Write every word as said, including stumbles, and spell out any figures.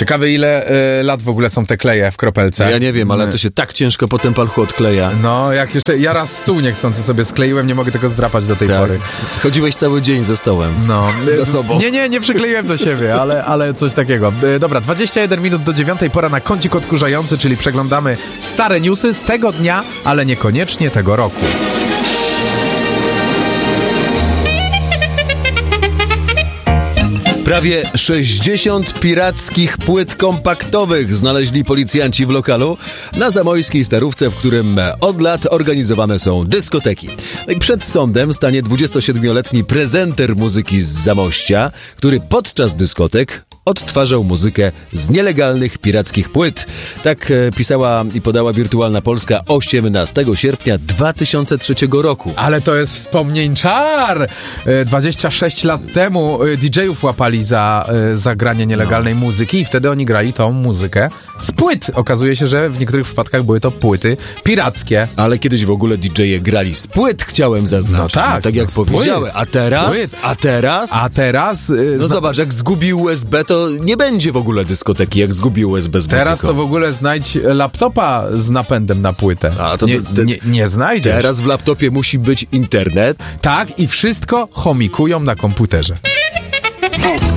Ciekawe, ile y, lat w ogóle są te kleje w kropelce. Ja nie wiem, ale to się tak ciężko potem palchu odkleja. No, jak jeszcze, ja raz stół niechcący sobie skleiłem, nie mogę tego zdrapać do tej tak. pory. Chodziłeś cały dzień ze stołem. No. Za sobą. Nie, nie, nie przykleiłem do siebie, ale, ale coś takiego. Y, dobra, dwadzieścia jeden minut do dziewiątej, pora na kącik odkurzający, czyli przeglądamy stare newsy z tego dnia, ale niekoniecznie tego roku. Prawie sześćdziesiąt pirackich płyt kompaktowych znaleźli policjanci w lokalu na zamojskiej Starówce, w którym od lat organizowane są dyskoteki. No i przed sądem stanie dwudziestosiedmioletni prezenter muzyki z Zamościa, który podczas dyskotek odtwarzał muzykę z nielegalnych pirackich płyt. Tak e, pisała i podała Wirtualna Polska osiemnastego sierpnia dwa tysiące trzeciego roku. Ale to jest wspomnień czar! Y, dwadzieścia sześć lat temu y, didżejów łapali za, y, za granie nielegalnej no. muzyki i wtedy oni grali tą muzykę z płyt. Okazuje się, że w niektórych przypadkach były to płyty pirackie. Ale kiedyś w ogóle didżeje grali z płyt, chciałem zaznaczyć. No tak, no, tak jak no powiedziałem. A teraz? A teraz? A teraz? Y, no zna... zobacz, jak zgubił U S B, to nie będzie w ogóle dyskoteki, jak zgubił U S B z muzyką. Teraz to w ogóle znajdź laptopa z napędem na płytę. A, to, nie, to, to, nie, nie znajdziesz. Teraz w laptopie musi być internet. Tak, i wszystko chomikują na komputerze.